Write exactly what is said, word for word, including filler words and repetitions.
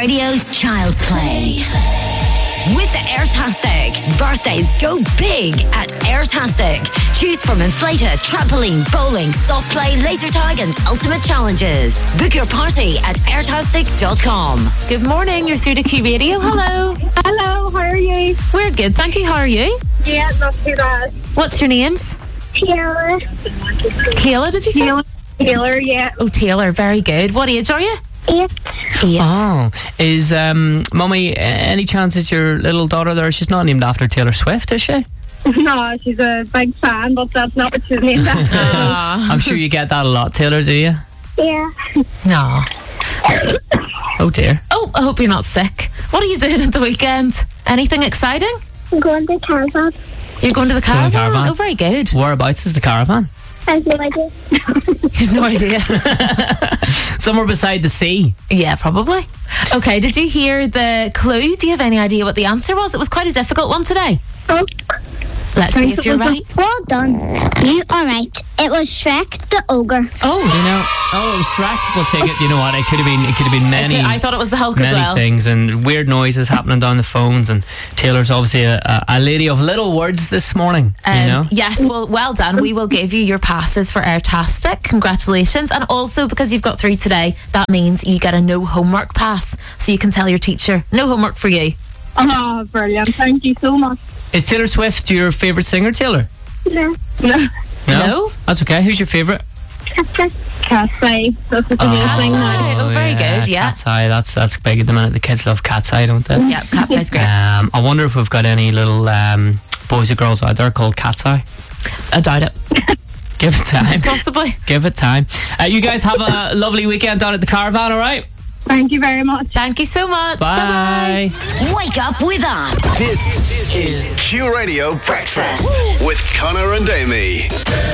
Radio's Child's Play. With Airtastic, birthdays go big at Airtastic. Choose from inflator, trampoline, bowling, soft play, laser tag and ultimate challenges. Book your party at airtastic dot com. Good morning, you're through to Q Radio. Hello. Hello, how are you? We're good, thank you. How are you? Yeah, not too bad. What's your names? Taylor. Kayla, did you say? Taylor, Taylor, yeah. Oh, Taylor, very good. What age are you? Eight. Eight. Oh, is um, Mummy, any chance it's your little daughter there? She's not named after Taylor Swift, is she? No, she's a big fan, but that's not what she's named after. I'm sure you get that a lot, Taylor, do you? Yeah. No. Oh dear. Oh, I hope you're not sick. What are you doing at the weekend? Anything exciting? I'm going to caravan. You're going to the Going caravan? to caravan. Oh, very good. Whereabouts is the caravan? I have no idea. You've no idea. Somewhere beside the sea. Yeah, probably. Okay, did you hear the clue? Do you have any idea what the answer was? It was quite a difficult one today. Oh, Let's see if you're right. Well done. You are right. It was Shrek the Ogre. Oh, You know, oh, Shrek. We'll take it. You know what? It could have been. It could have been many. I thought it was the Hulk as many well. things and weird noises happening down the phones. And Taylor's obviously a, a, a lady of little words this morning. Um, you know. Yes, well, well done. We will give you your passes for Airtastic. Congratulations. And also, because you've got three today, that means you get a no homework pass. So you can tell your teacher, no homework for you. oh, brilliant. Thank you so much. Is Taylor Swift your favourite singer, Taylor? No. No. No? That's okay. Who's your favourite? Cat's Eye. That's the Oh, new thing now. Oh, very good, yeah. Cat's Eye. That's that's big at the minute. The kids love Cat's Eye, don't they? Yeah, Cat's Eye's great. Um, I wonder if we've got any little um, boys or girls out there called Cat's Eye. I doubt it. Give it time. Possibly. Give it time. Uh, you guys have a lovely weekend down at the caravan, all right? Thank you very much. Thank you so much. Bye. Bye-bye. Wake up with us. This is Q Radio Breakfast with Connor and Amy.